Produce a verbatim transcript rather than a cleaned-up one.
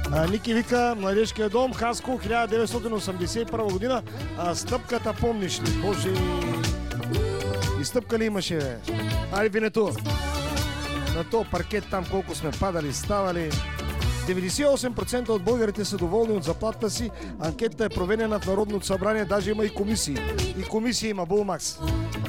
А, Ники вика, Младежкия дом, Хаско, хиляда деветстотин осемдесет и първа година. А, стъпката помниш ли? Боже, и стъпка ли имаше, бе? Али Винето, на то паркет там колко сме падали, ставали. деветдесет и осем процента от българите са доволни от заплатата си. Анкетата е проведена в Народното събрание, даже има и комисии. И комисии има, Булмакс.